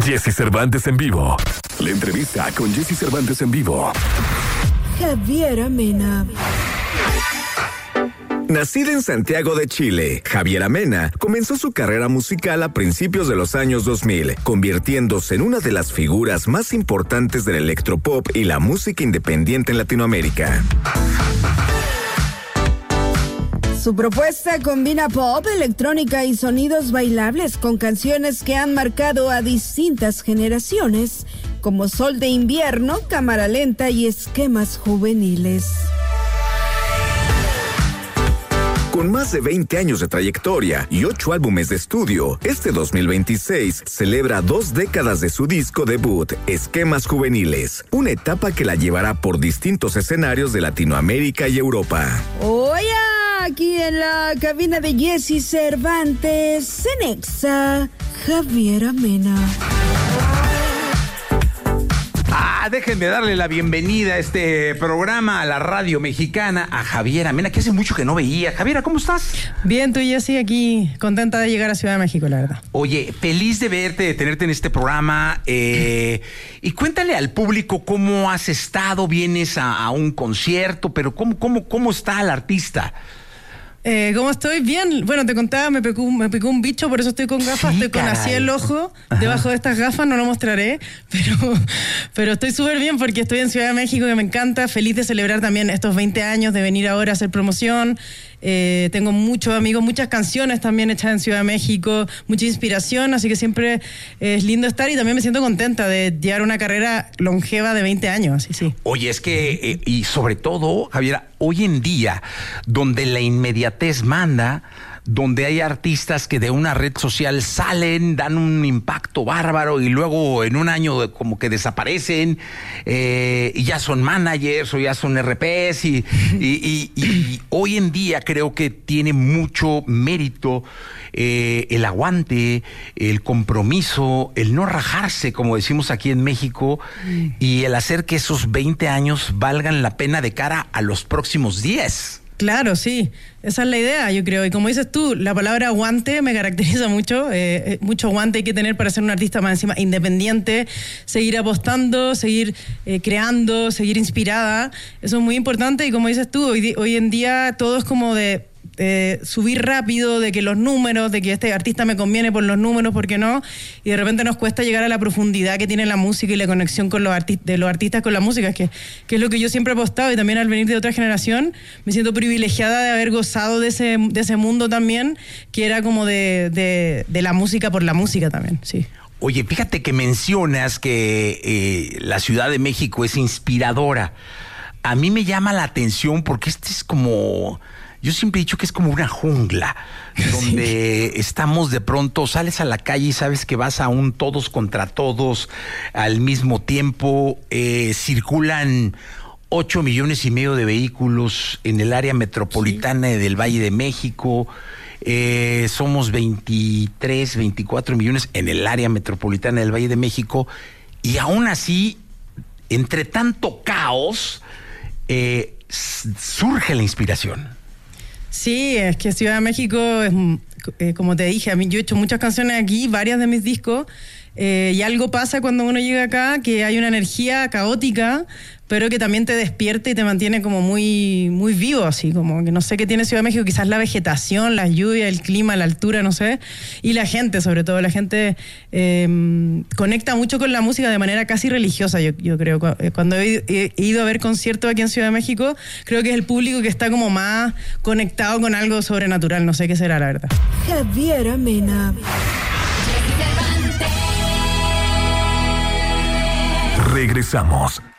Jesse Cervantes en vivo. La entrevista con Jesse Cervantes en vivo. Javiera Mena. Nacida en Santiago de Chile, Javiera Mena comenzó su carrera musical a principios de los años 2000, convirtiéndose en una de las figuras más importantes del electropop y la música independiente en Latinoamérica. Su propuesta combina pop, electrónica y sonidos bailables con canciones que han marcado a distintas generaciones, como Sol de Invierno, Cámara Lenta y Esquemas Juveniles. Con más de 20 años de trayectoria y 8 álbumes de estudio, este 2026 celebra 2 décadas de su disco debut, Esquemas Juveniles, una etapa que la llevará por distintos escenarios de Latinoamérica y Europa. Oye, aquí en la cabina de Jesse Cervantes, en Exa, Javiera Mena. Déjenme darle la bienvenida a este programa, a la radio mexicana, a Javiera Mena, que hace mucho que no veía. Javiera, ¿cómo estás? Bien, tú y Jessy, aquí contenta de llegar a Ciudad de México, la verdad. Oye, feliz de verte, de tenerte en este programa. Y cuéntale al público cómo has estado, vienes a un concierto, pero ¿cómo está el artista? ¿Cómo estoy? Bien. Bueno, te contaba, me picó un bicho, por eso estoy con gafas, Sí, estoy con así el ojo. Ajá. Debajo de estas gafas, no lo mostraré, pero estoy súper bien porque estoy en Ciudad de México, que me encanta, feliz de celebrar también estos 20 años, de venir ahora a hacer promoción. Tengo muchos amigos, muchas canciones también hechas en Ciudad de México, mucha inspiración, así que siempre es lindo estar y también me siento contenta de llevar una carrera longeva de 20 años, así sí. Oye, es que, y sobre todo, Javiera, hoy en día, donde la inmediatez manda, donde hay artistas que de una red social salen, dan un impacto bárbaro y luego en un año como que desaparecen y ya son managers o ya son RPs y hoy en día creo que tiene mucho mérito el aguante, el compromiso, el no rajarse, como decimos aquí en México, y el hacer que esos 20 años valgan la pena de cara a los próximos 10. Claro, sí, esa es la idea, yo creo. Y como dices tú, la palabra aguante me caracteriza mucho. Mucho aguante hay que tener para ser un artista más encima independiente, seguir apostando, seguir creando, seguir inspirada. Eso es muy importante y como dices tú, hoy en día todo es como de subir rápido, de que los números, de que este artista me conviene por los números, ¿por qué no? Y de repente nos cuesta llegar a la profundidad que tiene la música y la conexión con los artistas con la música, que es lo que yo siempre he apostado, y también al venir de otra generación me siento privilegiada de haber gozado de ese mundo también, que era como de la música por la música también, sí. Oye, fíjate que mencionas que la Ciudad de México es inspiradora. A mí me llama la atención porque este es como... Yo siempre he dicho que es como una jungla, donde estamos de pronto, sales a la calle y sabes que vas a un todos contra todos al mismo tiempo, circulan 8 millones y medio de vehículos en el área metropolitana del Valle de México, somos 23, 24 millones en el área metropolitana del Valle de México, y aún así, entre tanto caos, surge la inspiración. Sí, es que Ciudad de México es, como te dije, yo he hecho muchas canciones aquí, varias de mis discos, y algo pasa cuando uno llega acá, que hay una energía caótica, pero que también te despierta y te mantiene como muy, muy vivo, así como que no sé qué tiene Ciudad de México, quizás la vegetación, las lluvias, el clima, la altura, no sé, y la gente, sobre todo, la gente conecta mucho con la música de manera casi religiosa, yo creo. Cuando he ido a ver conciertos aquí en Ciudad de México, creo que es el público que está como más conectado con algo sobrenatural, no sé qué será, la verdad. Javiera Mena. Regresamos.